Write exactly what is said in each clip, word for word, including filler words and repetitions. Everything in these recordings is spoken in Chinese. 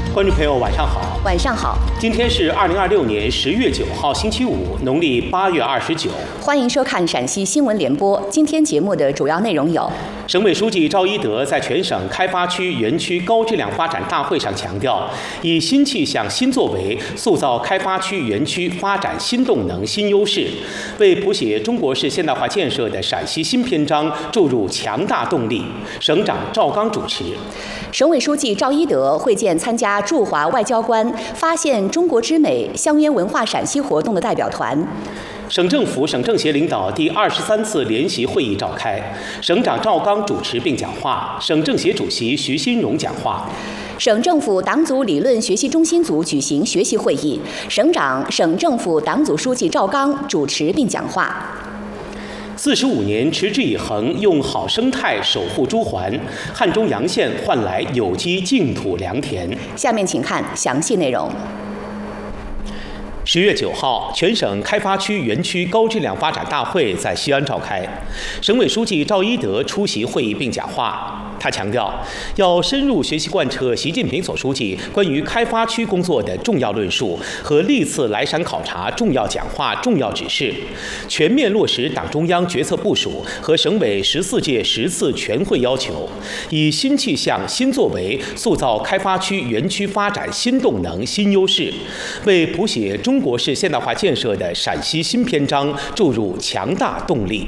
观众朋友，晚上好。 晚上好。 今天是二零二六年十月九号，星期五，农历八月二十九。 欢迎收看陕西新闻联播。今天节目的主要内容有： 省委书记赵一德在全省开发区园区高质量发展大会上强调，以新气象、新作为，塑造开发区园区发展新动能、新优势，为谱写中国式现代化建设的陕西新篇章注入强大动力。省长赵刚主持。 省委书记赵一德会见参加驻华外交官发现中国之美、香烟文化陕西活动的代表团。 省政府、省政协领导第二十三次联席会议召开，省长赵刚主持并讲话，省政协主席徐新荣讲话。 省政府党组理论学习中心组举行学习会议，省长、省政府党组书记赵刚主持并讲话。 四十五年持之以恒，用好生态守护朱鹮，汉中洋县换来有机净土良田。 下面请看详细内容。 十月九号，全省开发区园区高质量发展大会在西安召开，省委书记赵一德出席会议并讲话。他强调，要深入学习贯彻习近平总书记关于开发区工作的重要论述和历次来陕考察重要讲话、重要指示，全面落实党中央决策部署和省委十四届十次全会要求，以新气象、新作为，塑造开发区园区发展新动能、新优势，为谱写中国式现代化建设的陕西新篇章注入强大动力。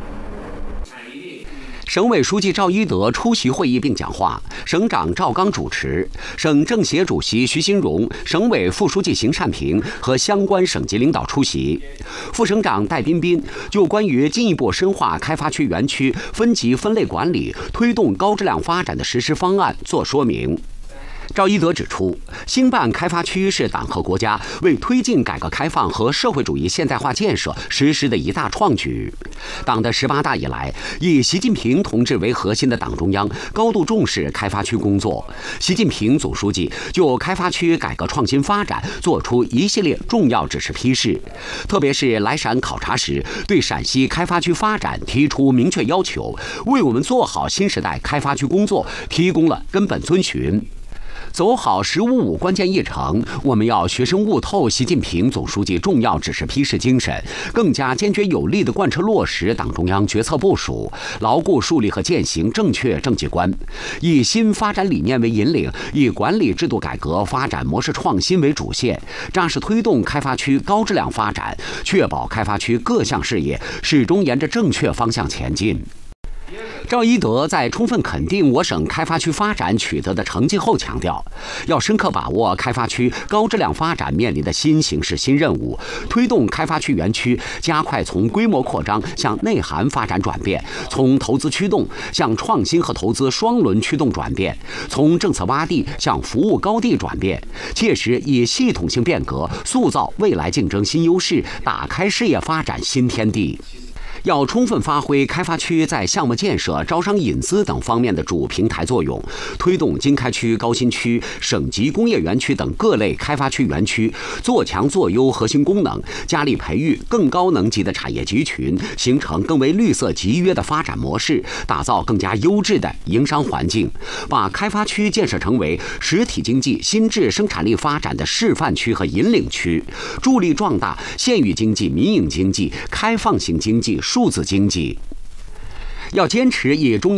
省委书记赵一德出席会议并讲话，省长赵刚主持，省政协主席徐新荣、省委副书记邢善平和相关省级领导出席。副省长戴彬彬就关于进一步深化开发区园区分级分类管理、推动高质量发展的实施方案作说明。赵一德指出，兴办开发区是党和国家为推进改革开放和社会主义现代化建设实施的一大创举。党的十八大以来，以习近平同志为核心的党中央高度重视开发区工作。习近平总书记就开发区改革创新发展作出一系列重要指示批示，特别是来陕考察时，对陕西开发区发展提出明确要求，为我们做好新时代开发区工作提供了根本遵循。走好“十五五”关键议程，我们要学深悟透习近平总书记重要指示批示精神，更加坚决有力地贯彻落实党中央决策部署，牢固树立和践行正确政绩观，以新发展理念为引领，以管理制度改革、发展模式创新为主线，扎实推动开发区高质量发展，确保开发区各项事业始终沿着正确方向前进。赵一德在充分肯定我省开发区发展取得的成绩后强调，要深刻把握开发区高质量发展面临的新形势、新任务，推动开发区园区加快从规模扩张向内涵发展转变，从投资驱动向创新和投资双轮驱动转变，从政策洼地向服务高地转变，切实以系统性变革塑造未来竞争新优势，打开事业发展新天地。要充分发挥开发区在项目建设、招商引资等方面的主平台作用，推动经开区、高新区、省级工业园区等各类开发区园区做强做优核心功能，加力培育更高能级的产业集群，形成更为绿色集约的发展模式，打造更加优质的营商环境，把开发区建设成为实体经济新质生产力发展的示范区和引领区，助力壮大县域经济、民营经济、开放型经济、数字经济。要坚持以中